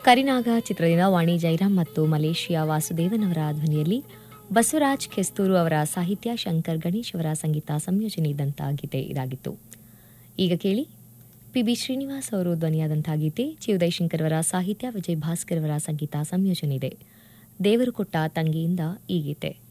ಕರಿನಾಗ ಚಿತ್ರದಿಂದ ವಾಣಿ ಜೈರಾಮ್ ಮತ್ತು ಮಲೇಷಿಯಾ ವಾಸುದೇವನ್ ಅವರ ಧ್ವನಿಯಲ್ಲಿ ಬಸವರಾಜ್ ಕೆಸ್ತೂರು ಅವರ ಸಾಹಿತ್ಯ, ಶಂಕರ್ ಗಣೇಶ್ ಅವರ ಸಂಗೀತ ಸಂಯೋಜನೆ ಇದ್ದಂಥ ಗೀತೆ ಇದಾಗಿತ್ತು. ಈಗ ಕೇಳಿ ಪಿ.ಬಿ. ಶ್ರೀನಿವಾಸ್ ಅವರು ಧ್ವನಿಯಾದಂಥ ಗೀತೆ. ಚಿ ಉದಯಶಂಕರ್ ಅವರ ಸಾಹಿತ್ಯ, ವಿಜಯ್ ಭಾಸ್ಕರ್ ಅವರ ಸಂಗೀತ ಸಂಯೋಜನೆ ಇದೆ. ದೇವರು ಕೊಟ್ಟ ತಂಗಿಯಿಂದ ಈ ಗೀತೆ.